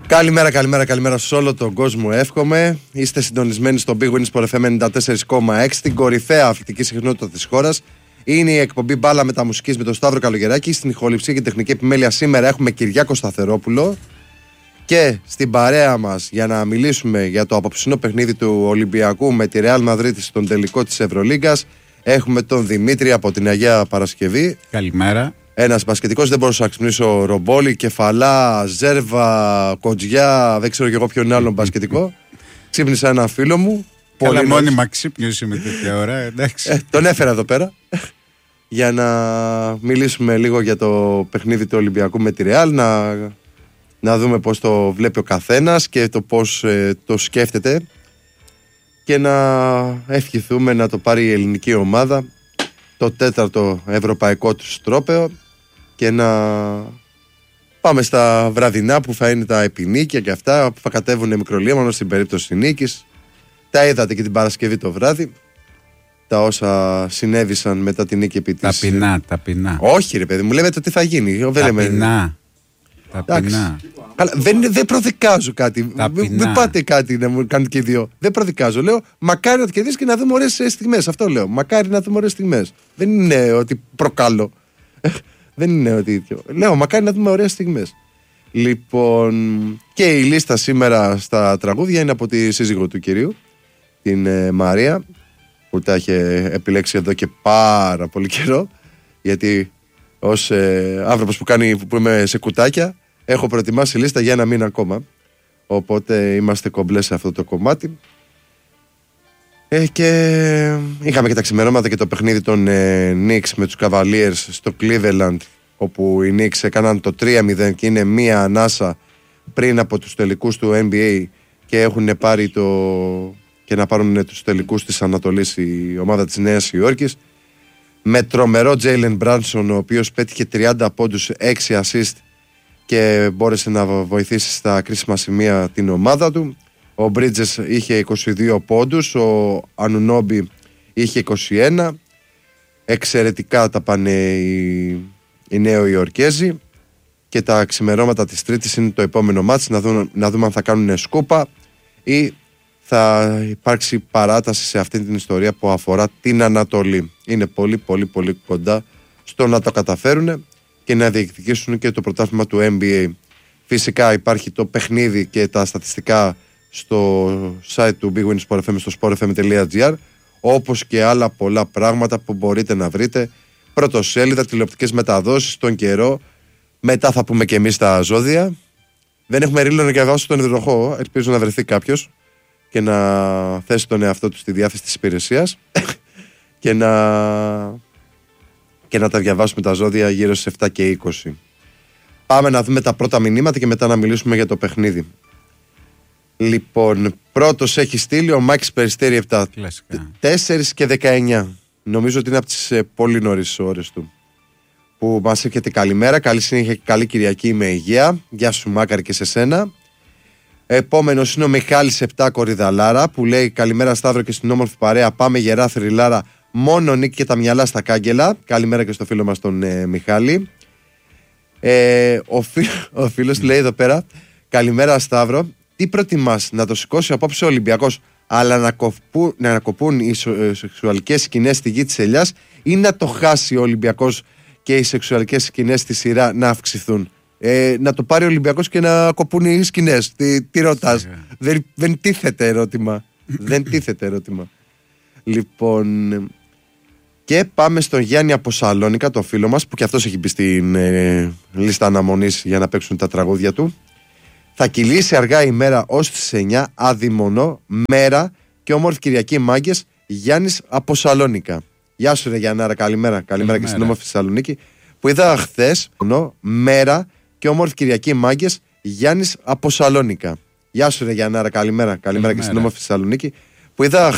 Καλημέρα σε όλο τον κόσμο, εύχομαι. Είστε συντονισμένοι στο Big Win Sport FM 94,6, την κορυφαία αθλητική συχνότητα της χώρας. Είναι η εκπομπή Μπάλα Μεταμουσικής με τον Σταύρο Καλογεράκη. Στην ηχοληψία και τεχνική επιμέλεια σήμερα έχουμε Κυριάκο Σταθερόπουλο. Και στην παρέα μας για να μιλήσουμε για το απόψινό παιχνίδι του Ολυμπιακού με τη Ρεάλ Μαδρίτης στον τελικό της Ευρωλίγκας έχουμε τον Δημήτρη από την Αγία Παρασκευή. Καλημέρα. Ένας μπασκετικός, δεν μπορούσα να ξυπνήσω ρομπόλι, κεφαλά, ζέρβα, κοντζιά, δεν ξέρω και εγώ ποιον άλλον μπασκετικό. Ξύπνησα έναν φίλο μου. Καλά, μόνιμα ξύπνιος είμαι τέτοια ώρα, εντάξει. Τον έφερα εδώ πέρα για να μιλήσουμε λίγο για το παιχνίδι του Ολυμπιακού με τη Ρεάλ, να δούμε πώς το βλέπει ο καθένας και το πώς το σκέφτεται και να ευχηθούμε να το πάρει η ελληνική ομάδα, το τέταρτο ευρωπαϊκό του τρόπαιο, και να πάμε στα βραδινά που θα είναι τα επινίκια και αυτά που θα κατέβουν μικρολίμωνο στην περίπτωση νίκης. Τα είδατε και την Παρασκευή το βράδυ, τα όσα συνέβησαν μετά την νίκη επί της... Ταπεινά. Όχι ρε παιδί μου, λέμε τι θα γίνει. Ταπεινά. Αλλά δεν προδικάζω κάτι. Μην πάτε κάτι να μου κάνετε και οι δύο. Δεν προδικάζω. Λέω μακάρι να το κερδίσει και να δούμε ωραίες στιγμές. Αυτό λέω. Μακάρι να δούμε ωραίες στιγμές. Δεν είναι ότι προκαλώ. Δεν είναι ότι. Λέω μακάρι να δούμε ωραίες στιγμές. Λοιπόν, και η λίστα σήμερα στα τραγούδια είναι από τη σύζυγο του κυρίου, την Μαρία, που τα είχε επιλέξει εδώ και πάρα πολύ καιρό. Γιατί ως άνθρωπος που είμαι σε κουτάκια, έχω προετοιμάσει λίστα για 1 μήνα ακόμα. Οπότε είμαστε κομπλέ σε αυτό το κομμάτι. Και είχαμε και τα ξημερώματα και το παιχνίδι των Knicks με τους Cavaliers στο Cleveland, όπου οι Knicks έκαναν το 3-0 και είναι μία ανάσα πριν από τους τελικούς του NBA και έχουν πάρει και να πάρουν τους τελικούς της Ανατολής η ομάδα της Νέας Υόρκης, με τρομερό Jalen Brunson, ο οποίος πέτυχε 30 πόντους, 6 assist και μπόρεσε να βοηθήσει στα κρίσιμα σημεία την ομάδα του. Ο Bridges είχε 22 πόντους, ο Ανουνόμπι είχε 21. Εξαιρετικά τα πάνε οι Νέο Υορκέζοι. Και τα ξημερώματα της Τρίτης είναι το επόμενο μάτς, να δούμε αν θα κάνουν σκούπα ή θα υπάρξει παράταση σε αυτή την ιστορία που αφορά την Ανατολή. Είναι πολύ κοντά στο να το καταφέρουν και να διεκδικήσουν και το πρωτάθλημα του NBA. Φυσικά υπάρχει το παιχνίδι και τα στατιστικά στο site του Big Win Sport FM, στο sportfm.gr, όπως και άλλα πολλά πράγματα που μπορείτε να βρείτε, πρωτοσέλιδα, τηλεοπτικές μεταδόσεις, τον καιρό. Μετά θα πούμε και εμείς τα ζώδια. Δεν έχουμε ρίλο να διαβάσω τον υδροχό, ελπίζω να βρεθεί κάποιος και να θέσει τον εαυτό του στη διάθεση της υπηρεσίας και να τα διαβάσουμε τα ζώδια γύρω στις 7 και 20. Πάμε να δούμε τα πρώτα μηνύματα και μετά να μιλήσουμε για το παιχνίδι. Λοιπόν, πρώτος έχει στείλει ο Μάκης Περιστέρη 7, 4 και 19. Νομίζω ότι είναι από τις πολύ νωρίς ώρες του, που μας έρχεται καλημέρα, καλή συνέχεια και καλή Κυριακή με υγεία. Γεια σου Μάκαρη και σε σένα. Επόμενος είναι ο Μιχάλης 7 Κορυδαλάρα, που λέει καλημέρα Σταύρο και στην όμορφη παρέα, πάμε γερά θρυλάρα, μόνο νίκη και τα μυαλά στα κάγκελα. Καλημέρα και στο φίλο μας τον Μιχάλη. Ο φίλος λέει εδώ πέρα, καλημέρα Σταύρο, τι προτιμάς, να το σηκώσει απόψε ο Ολυμπιακός αλλά να ανακοπούν οι σεξουαλικές σκηνές στη γη της ελιάς, ή να το χάσει ο Ολυμπιακός και οι σεξουαλικές σκηνές στη σειρά να αυξηθούν? Να το πάρει ο Ολυμπιακός και να κοπούν οι σκηνές. Τι ρωτάς? Δεν τίθεται ερώτημα. Δεν τίθεται ερώτημα. Λοιπόν, και πάμε στον Γιάννη από Σαλόνικα, το φίλο μας, που και αυτός έχει μπει στην λίστα αναμονής για να παίξουν τα τραγούδια του. Θα κυλήσει αργά η μέρα ως τις 9, αδειμονώ, μέρα και όμορφη Κυριακή μάγκες. Γιάννης από Σαλόνικα. Γεια σου ρε Γιάνναρα, καλημέρα και στην όμορφη Θεσσαλονίκη, που είδα χθες, μέρα και όμορφη Κυριακή μάγκες. Γιάννης από Σαλόνικα. Γεια σου ρε Γιάνναρα, καλημέρα και στην όμορφη Θεσσαλονίκη, που είδα